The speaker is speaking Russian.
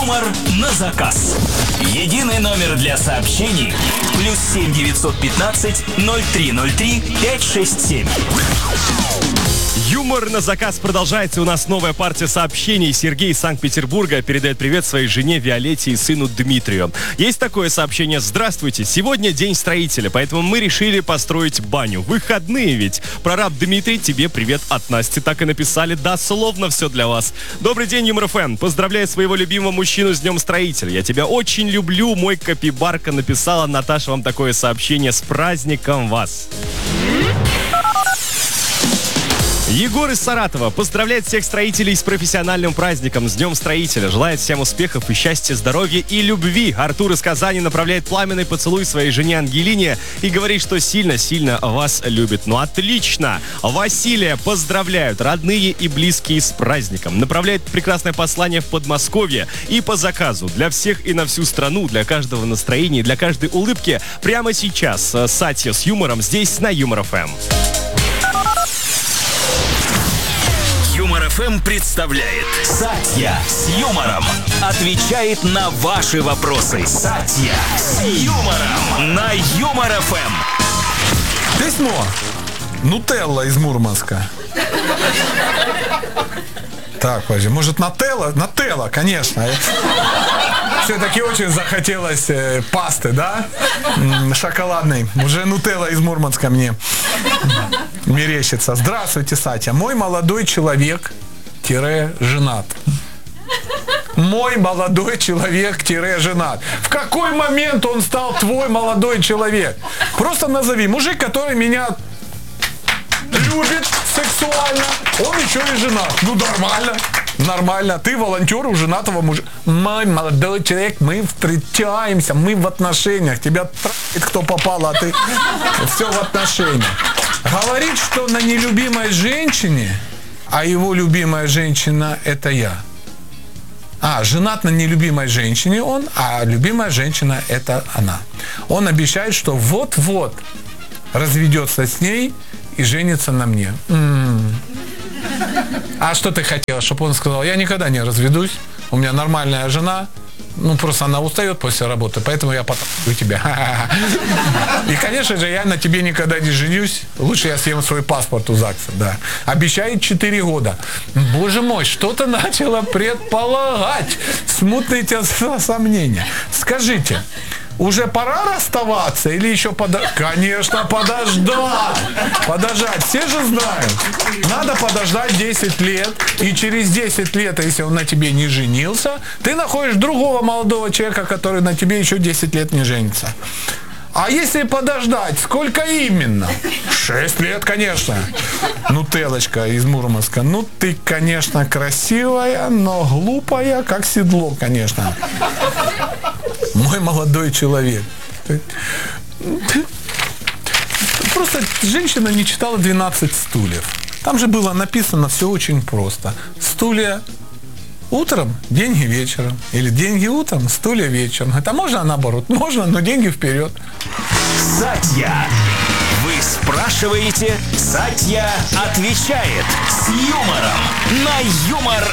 Юмор на заказ. Единый номер для сообщений. +7 915 0303 567. Юмор на заказ продолжается. У нас новая партия сообщений. Сергей из Санкт-Петербурга передает привет своей жене Виолетте и сыну Дмитрию. Есть такое сообщение. Здравствуйте. Сегодня день строителя, поэтому мы решили построить баню. Выходные ведь. Прораб Дмитрий, тебе привет от Насти. Так и написали. Дословно все для вас. Добрый день, Юмор ФМ. Поздравляю своего любимого мужчину с днем строителя. Я тебя очень люблю. Мой капибарка написала. Наташа, вам такое сообщение. С праздником вас. Егор из Саратова поздравляет всех строителей с профессиональным праздником, с Днем Строителя. Желает всем успехов и счастья, здоровья и любви. Артур из Казани направляет пламенный поцелуй своей жене Ангелине и говорит, что сильно-сильно вас любит. Ну, отлично! Василия поздравляют родные и близкие с праздником. Направляет прекрасное послание в Подмосковье и по заказу. Для всех и на всю страну, для каждого настроения, для каждой улыбки. Прямо сейчас Сатья с юмором здесь на Юмор ФМ. Юмор ФМ представляет Сатья с юмором. Отвечает на ваши вопросы. Сатья с юмором на Юмор ФМ. Письмо. Нутелла из Мурманска. Так, подожди, может Нателла? Нателла, конечно. Все-таки очень захотелось пасты, да? Шоколадной. Уже Нутелла из Мурманска мне мерещится. Здравствуйте, Сатя. Мой молодой человек-женат. Мой молодой человек-женат. В какой момент он стал твой молодой человек? Просто назови. Мужик, который меня любит сексуально, он еще и женат. Ну, нормально. Нормально. Ты волонтер у женатого мужа. Мой молодой человек, мы встречаемся, мы в отношениях. Тебя трахает кто попало, а ты все в отношениях. Говорит, что на нелюбимой женщине, а его любимая женщина это я. Женат на нелюбимой женщине он, а любимая женщина это она. Он обещает, что вот-вот разведется с ней и женится на мне. А что ты хотела, чтобы он сказал? Я никогда не разведусь, у меня нормальная жена, просто она устает после работы, поэтому я потом тебя. И, конечно же, я на тебе никогда не женюсь. Лучше я съем свой паспорт у ЗАГСа, да. Обещает 4 года. Боже мой, что-то начало предполагать. Смутные сомнения. Скажите, уже пора расставаться или еще Конечно, подождать. Подождать. Все же знают. Надо подождать 10 лет. И через 10 лет, если он на тебе не женился, ты находишь другого молодого человека, который на тебе еще 10 лет не женится. А если подождать, сколько именно? 6 лет, конечно. Нутеллочка из Мурманска. Ну, ты, конечно, красивая, но глупая, как седло, конечно. Мой молодой человек. Просто женщина не читала 12 стульев. Там же было написано все очень просто. Стулья утром, деньги вечером. Или деньги утром, стулья вечером. Это можно наоборот? Можно, но деньги вперед. Сатья. Вы спрашиваете, Сатья отвечает с юмором на Юмор